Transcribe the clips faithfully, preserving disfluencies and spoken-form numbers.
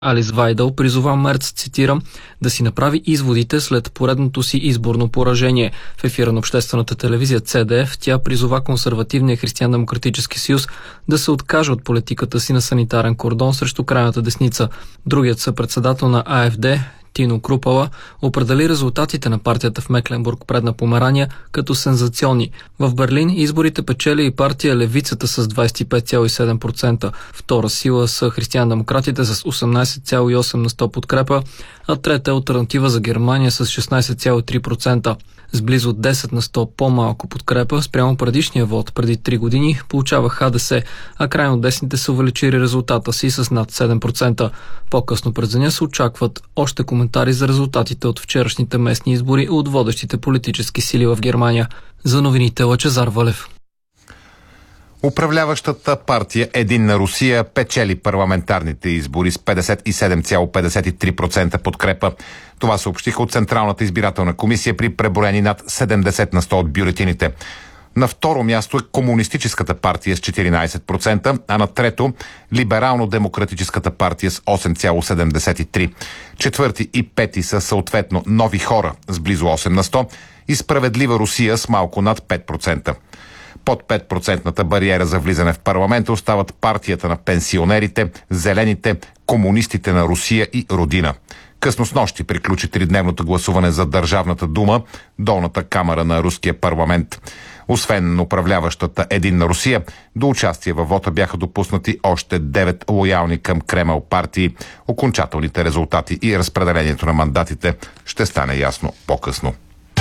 Алис Вайдъл призова Мерц, цитирам, да си направи изводите след поредното си изборно поражение. В ефира на обществената телевизия Це Де Еф тя призова консервативния християн-демократически съюз да се откаже от политиката си на санитарен кордон срещу крайната десница. Другият съпредседател на А Еф Де, Тино Крупала, определи резултатите на партията в Мекленбург, Предна Померания, като сензационни. В Берлин изборите печели и партия Левицата с двадесет и пет цяло и седем процента. Втора сила са християн-демократите с осемнадесет цяло и осем на сто подкрепа, а трета е Алтернатива за Германия с шестнадесет цяло и три процента. С близо десет на сто по-малко подкрепа спрямо предишния вод преди три години получава Ха Де Се, а крайно десните са увеличили резултата си с над седем процента. По-късно през деня се очакват още коментари за резултатите от вчерашните местни избори от водещите политически сили в Германия. За новините Лъчезар Валев. Управляващата партия Единна Русия печели парламентарните избори с петдесет и седем цяло петдесет и три процента подкрепа. Това съобщиха от Централната избирателна комисия при преброени над седемдесет на сто от бюлетините. На второ място е Комунистическата партия с четиринадесет процента, а на трето Либерално-демократическата партия с осем цяло седемдесет и три процента. Четвърти и пети са съответно Нови хора с близо осем на сто и Справедлива Русия с малко над пет процента. Под пет процентната бариера за влизане в парламента остават партията на пенсионерите, зелените, комунистите на Русия и Родина. Късно снощи приключи тридневното гласуване за Държавната дума, долната камара на руския парламент. Освен управляващата Единна Русия, до участие във вота бяха допуснати още девет лоялни към Кремъл партии. Окончателните резултати и разпределението на мандатите ще стане ясно по-късно.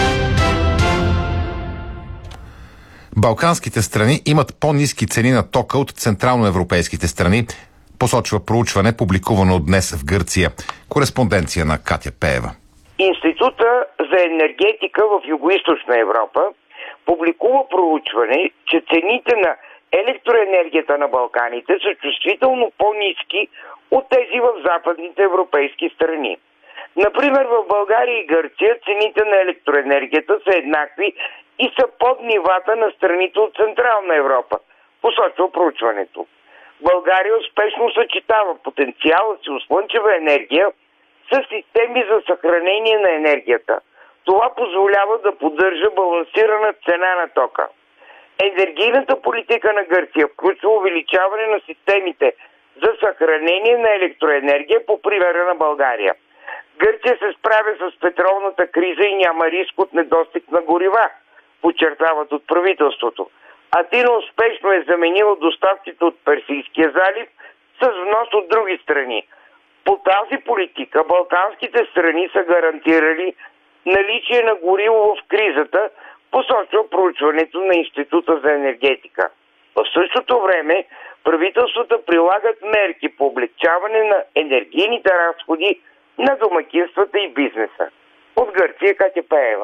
Балканските страни имат по-ниски цени на тока от централноевропейските страни, посочва проучване, публикувано днес в Гърция. Кореспонденция на Катя Пеева. Института за енергетика в Югоизточна Европа публикува проучване, че цените на електроенергията на Балканите са чувствително по-ниски от тези в западните европейски страни. Например, в България и Гърция цените на електроенергията са еднакви и са под нивата на страните от Централна Европа, посочва проучването. България успешно съчетава потенциала си от слънчева енергия с системи за съхранение на енергията. Това позволява да поддържа балансирана цена на тока. Енергийната политика на Гърция включва увеличаване на системите за съхранение на електроенергия по примера на България. Гърция се справя с петролната криза и няма риск от недостиг на горива, подчертават от правителството. Атина успешно е заменила доставките от Персийския залив с внос от други страни. По тази политика балканските страни са гарантирали наличие на гориво в кризата, посочва проучването на Института за енергетика. В същото време правителствата прилагат мерки по облегчаване на енергийните разходи на домакинствата и бизнеса. От Гърция Катя Пеева.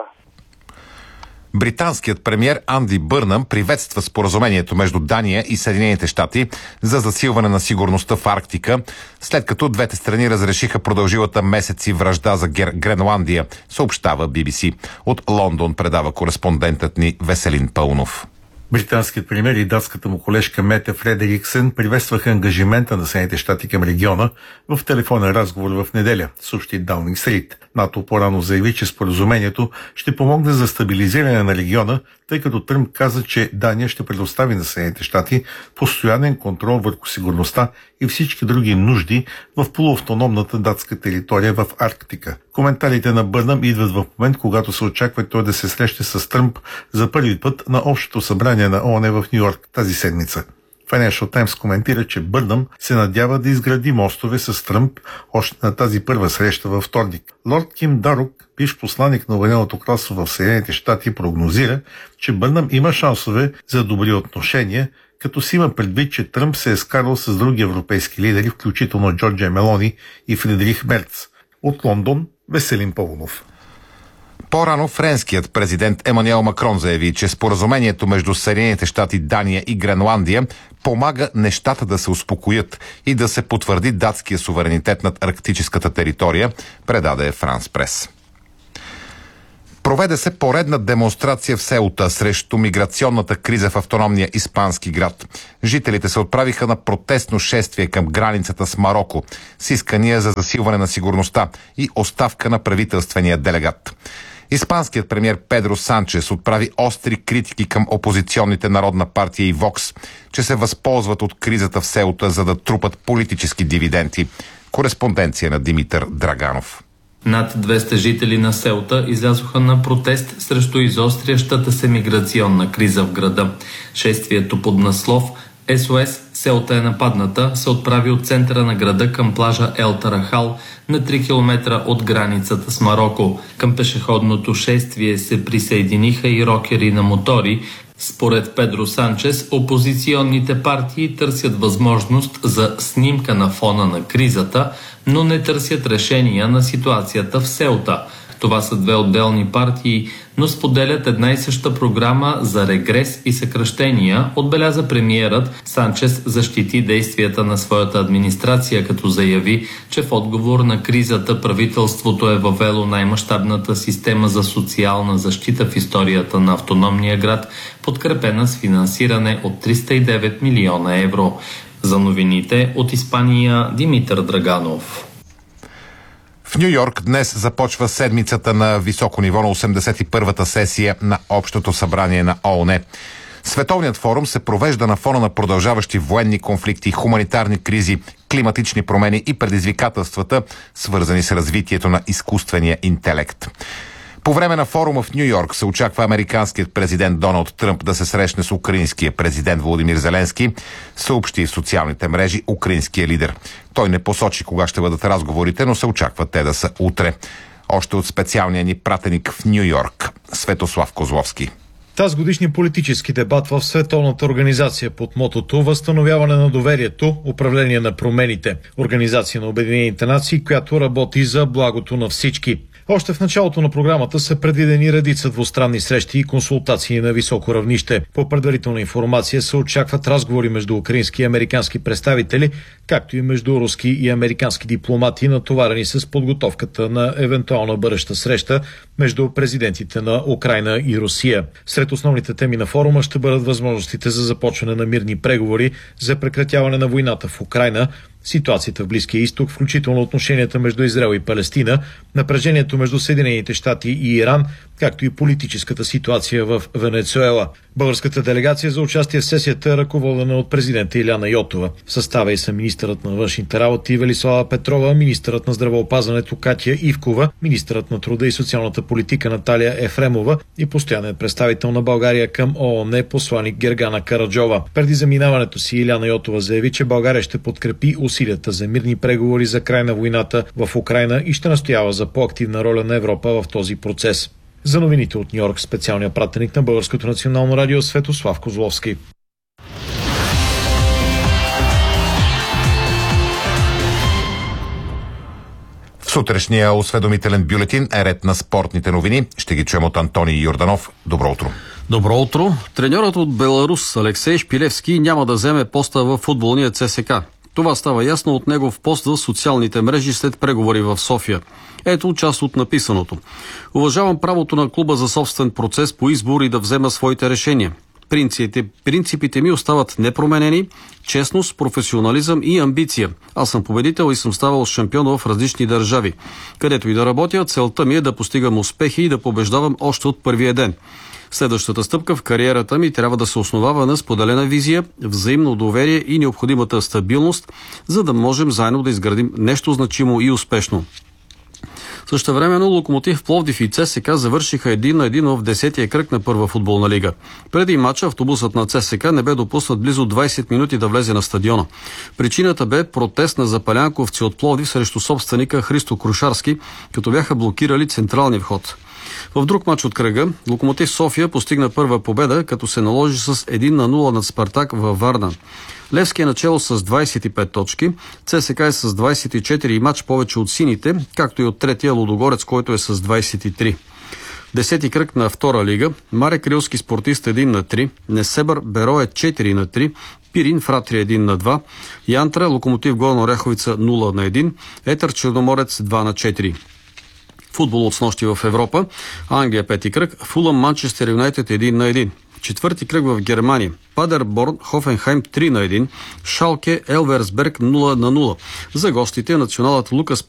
Британският премиер Анди Бърнъм приветства споразумението между Дания и Съединените щати за засилване на сигурността в Арктика, след като двете страни разрешиха продължилата месеци вражда за Гер... Гренландия, съобщава Би Би Си. От Лондон предава кореспондентът ни Веселин Пълнов. Британският премиер и датската му колежка Мете Фредериксен приветстваха ангажимента на Съединените щати към региона в телефонен разговор в неделя, съобщи Даунинг Стрит. НАТО по-рано заяви, че споразумението ще помогне за стабилизиране на региона, тъй като Тръмп каза, че Дания ще предостави на Съединените щати постоянен контрол върху сигурността и всички други нужди в полуавтономната датска територия в Арктика. Коментарите на Бърнъм идват в момент, когато се очаква той да се срещне с Тръмп за първи път на Общото събрание на ООН в Ню-Йорк тази седмица. Financial Times коментира, че Бърнъм се надява да изгради мостове с Тръмп още на тази първа среща във вторник. Лорд Ким Дарук, бивш посланик на Обединеното кралство в Съединените щати, прогнозира, че Бърнъм има шансове за добри отношения, като си има предвид, че Тръмп се е скарал с други европейски лидери, включително Джорджия Мелони и Фридрих Мерц. От Лондон Веселин Пълнов. По-рано френският президент Емануел Макрон заяви, че споразумението между Съединените щати, Дания и Гренландия помага нещата да се успокоят и да се потвърди датския суверенитет над арктическата територия, предаде Франс Прес. Проведе се поредна демонстрация в Сеута срещу миграционната криза в автономния испански град. Жителите се отправиха на протестно шествие към границата с Мароко с искания за засилване на сигурността и оставка на правителствения делегат. Испанският премиер Педро Санчес отправи остри критики към опозиционните Народна партия и Вокс, че се възползват от кризата в Сеута, за да трупат политически дивиденти. Кореспонденция на Димитър Драганов. Над двеста жители на Сеута излязоха на протест срещу изострящата се миграционна криза в града. Шествието под наслов Ес О Ес Сеута е нападната се отправи от центъра на града към плажа Ел Тарахал на три километра от границата с Мароко. Към пешеходното шествие се присъединиха и рокери на мотори. Според Педро Санчес, опозиционните партии търсят възможност за снимка на фона на кризата, но не търсят решения на ситуацията в Сеута. Това са две отделни партии, но споделят една и съща програма за регрес и съкращения, отбеляза премиерът. Санчес защити действията на своята администрация, като заяви, че в отговор на кризата правителството е въвело най-мащабната система за социална защита в историята на автономния град, подкрепена с финансиране от триста и девет милиона евро. За новините от Испания, Димитър Драганов. В Ню Йорк днес започва седмицата на високо ниво на осемдесет и първата сесия на Общото събрание на О О Н. Световният форум се провежда на фона на продължаващи военни конфликти, хуманитарни кризи, климатични промени и предизвикателствата, свързани с развитието на изкуствения интелект. По време на форума в Ню Йорк се очаква американският президент Доналд Тръмп да се срещне с украинския президент Володимир Зеленски, съобщи в социалните мрежи украинския лидер. Той не посочи кога ще бъдат разговорите, но се очаква те да са утре. Още от специалния ни пратеник в Ню Йорк, Светослав Козловски. Тази годишния политически дебат в Световната организация под мотото „Възстановяване на доверието, управление на промените“, Организация на Обединените нации, която работи за благото на всички. Още в началото на програмата са предвидени редица двустранни срещи и консултации на високо равнище. По предварителна информация се очакват разговори между украински и американски представители, както и между руски и американски дипломати, натоварени с подготовката на евентуална бъдеща среща между президентите на Украйна и Русия. Сред основните теми на форума ще бъдат възможностите за започване на мирни преговори за прекратяване на войната в Украйна, ситуацията в Близкия изток, включително отношенията между Израел и Палестина, напрежението между Съединените щати и Иран, както и политическата ситуация в Венецуела. Българската делегация за участие в сесията е ръководена от президента Иляна Йотова. В състава и са министърът на външните работи Велислава Петрова, министърът на здравеопазването Катя Ивкова, министърът на труда и социалната политика Наталия Ефремова и постоянен представител на България към О О Н посланик Гергана Караджова. Преди заминаването си Иляна Йотова заяви, че България ще подкрепи усилията за мирни преговори за край на войната в Украйна и ще настоява за по-активна роля на Европа в този процес. За новините от Ню Йорк, специалният пратеник на Българското национално радио Светослав Козловски. В сутрешния осведомителен бюлетин е ред на спортните новини. Ще ги чуем от Антоний Йорданов. Добро утро. Добро утро. Треньорът от Беларус Алексей Шпилевски няма да вземе поста в футболния Це Ес Ка. Това става ясно от негов пост в социалните мрежи след преговори в София. Ето част от написаното. Уважавам правото на клуба за собствен процес по избор и да взема своите решения. Принципите, принципите ми остават непроменени, честност, професионализъм и амбиция. Аз съм победител и съм ставал шампион в различни държави. Където и да работя, целта ми е да постигам успехи и да побеждавам още от първия ден. Следващата стъпка в кариерата ми трябва да се основава на споделена визия, взаимно доверие и необходимата стабилност, за да можем заедно да изградим нещо значимо и успешно. Същевременно Локомотив Пловдив и Це Ес Ка завършиха един на един в десетия кръг на първа футболна лига. Преди матча автобусът на Це Ес Ка не бе допуснат близо двайсет минути да влезе на стадиона. Причината бе протест на запалянковци от Пловдив срещу собственика Христо Крушарски, като бяха блокирали централния вход. В друг мач от кръга Локомотив София постигна първа победа, като се наложи с един на нула над Спартак във Варна. Левски е начело с двайсет и пет точки, Це Ес Ка е с двайсет и четири и мач повече от сините, както и от третия Лудогорец, който е с двайсет и три. Десети кръг на втора лига, Марек Рилски Спортист един на три, Несебър Берое четири на три, Пирин Фратри един на два, Янтра Локомотив Горна Оряховица нула на един, Етър Черноморец два на четири. Футбол от снощи в Европа. Англия пети кръг. Фулъм Манчестър Юнайтед един на един. Четвърти кръг в Германия. Падерборн Хофенхайм три на един. Шалке Елверсберг нула на нула. За гостите националът Лукас